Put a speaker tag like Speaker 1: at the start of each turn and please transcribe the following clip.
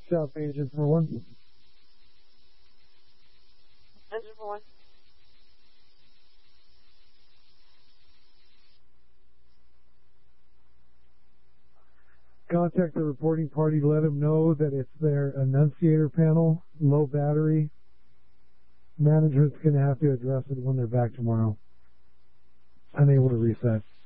Speaker 1: South Engine for 1.
Speaker 2: Engine for 1.
Speaker 1: Contact the reporting party, let them know that it's their annunciator panel, low battery. Management's going to have to address it when they're back tomorrow. Unable to reset.